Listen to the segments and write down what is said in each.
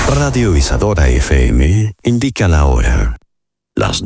Radio Isadora FM indica la hora. Las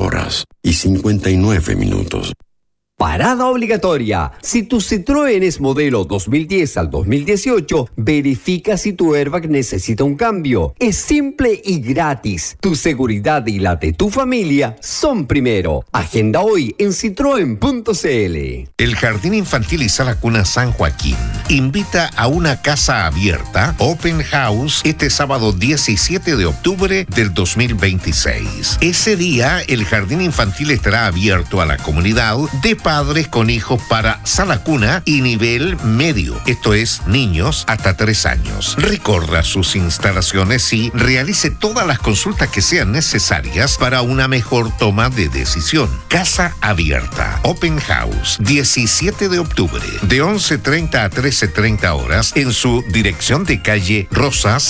12:59. Parada obligatoria. Si tu Citroën es modelo 2010 al 2018, verifica si tu airbag necesita un cambio. Es simple y gratis. Tu seguridad y la de tu familia son primero. Agenda hoy en citroen.cl. El Jardín Infantil y Sala Cuna San Joaquín invita a una casa abierta, Open House, este sábado 17 de octubre del 2026. Ese día, el Jardín Infantil estará abierto a la comunidad de padres con hijos para sala cuna y nivel medio, esto es, niños hasta 3 años. Recorra sus instalaciones y realice todas las consultas que sean necesarias para una mejor toma de decisión. Casa abierta, Open House, 17 de octubre, de 11:30 a 13:30 horas, en su dirección de calle Rosas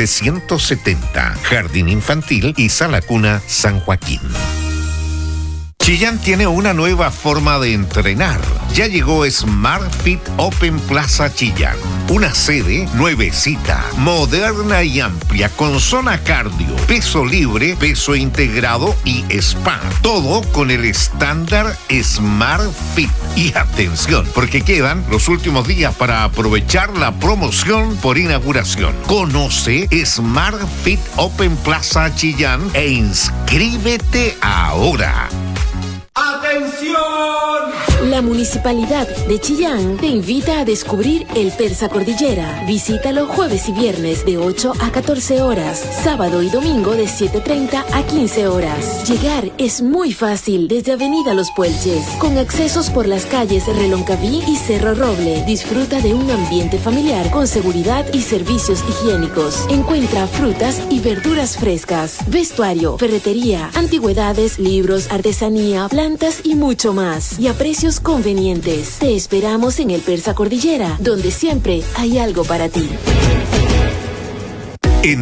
770, Jardín Infantil y Sala Cuna San Joaquín. Chillán tiene una nueva forma de entrenar. Ya llegó Smart Fit Open Plaza Chillán. Una sede nuevecita, moderna y amplia, con zona cardio, peso libre, peso integrado y spa. Todo con el estándar Smart Fit. Y atención, porque quedan los últimos días para aprovechar la promoción por inauguración. Conoce Smart Fit Open Plaza Chillán e inscríbete ahora. ¡Atención! La Municipalidad de Chillán te invita a descubrir el Persa Cordillera. Visítalo jueves y viernes de 8 a 14 horas, sábado y domingo de 7:30 a 15 horas. Llegar es muy fácil desde Avenida Los Puelches, con accesos por las calles Reloncaví y Cerro Roble. Disfruta de un ambiente familiar con seguridad y servicios higiénicos. Encuentra frutas y verduras frescas, vestuario, ferretería, antigüedades, libros, artesanía, plantas y mucho más. Y a precios convenientes. Te esperamos en el Persa Cordillera, donde siempre hay algo para ti. En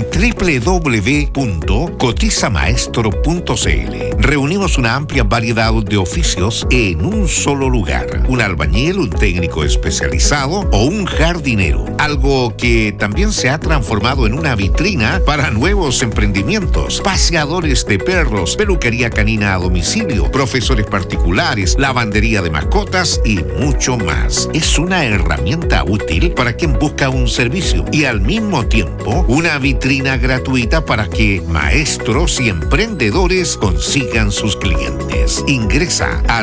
www.cotizamaestro.cl reunimos una amplia variedad de oficios en un solo lugar. Un albañil, un técnico especializado o un jardinero. Algo que también se ha transformado en una vitrina para nuevos emprendimientos. Paseadores de perros, peluquería canina a domicilio, profesores particulares, lavandería de mascotas y mucho más. Es una herramienta útil para quien busca un servicio y al mismo tiempo una vitrina gratuita para que maestros y emprendedores consigan sus clientes. Ingresa a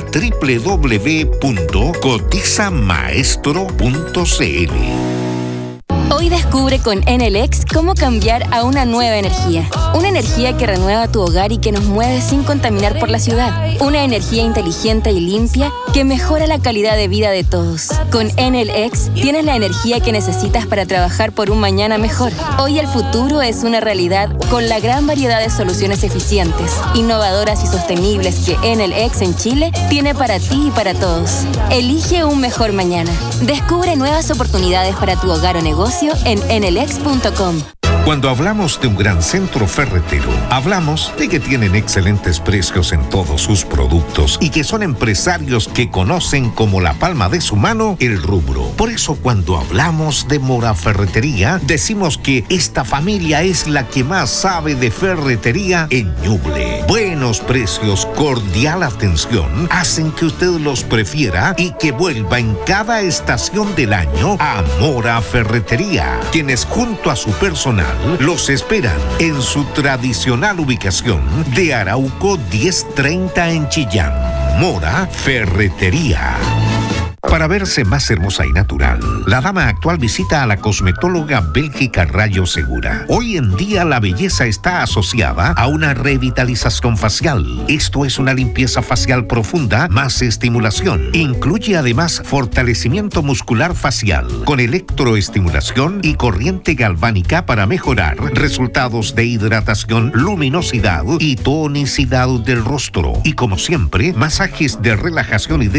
www.cotizamaestro.cl. Hoy descubre con Enel X cómo cambiar a una nueva energía. Una energía que renueva tu hogar y que nos mueve sin contaminar por la ciudad. Una energía inteligente y limpia que mejora la calidad de vida de todos. Con Enel X tienes la energía que necesitas para trabajar por un mañana mejor. Hoy el futuro es una realidad con la gran variedad de soluciones eficientes, innovadoras y sostenibles que Enel X en Chile tiene para ti y para todos. Elige un mejor mañana. Descubre nuevas oportunidades para tu hogar o negocio en enelex.com. Cuando hablamos de un gran centro ferretero, hablamos de que tienen excelentes precios en todos sus productos y que son empresarios que conocen como la palma de su mano el rubro. Por eso cuando hablamos de Mora Ferretería, decimos que esta familia es la que más sabe de ferretería en Ñuble. Buenos precios, cordial atención, hacen que usted los prefiera y que vuelva en cada estación del año a Mora Ferretería, quienes junto a su personal los esperan en su tradicional ubicación de Arauco 1030 en Chillán. Mora Ferretería. Para verse más hermosa y natural, la dama actual visita a la cosmetóloga Bélgica Rayo Segura. Hoy en día la belleza está asociada a una revitalización facial. Esto es una limpieza facial profunda más estimulación. Incluye además fortalecimiento muscular facial con electroestimulación y corriente galvánica para mejorar resultados de hidratación, luminosidad y tonicidad del rostro. Y como siempre, masajes de relajación y